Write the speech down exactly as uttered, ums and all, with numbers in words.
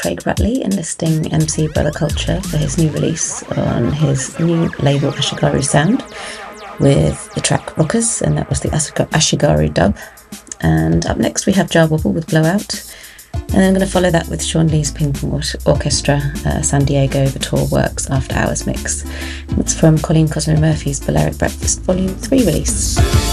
Craig Ratley enlisting M C Brother Culture for his new release on his new label Ashigaru Sound with the track Rockers, and that was the Ashigaru dub. And up next we have Jah Wobble with Blowout, and then I'm going to follow that with Sean Lee's Ping Pong Orchestra, uh, San Diego, The Tour Works After Hours mix. It's from Colleen Cosmo Murphy's Balearic Breakfast Volume three release.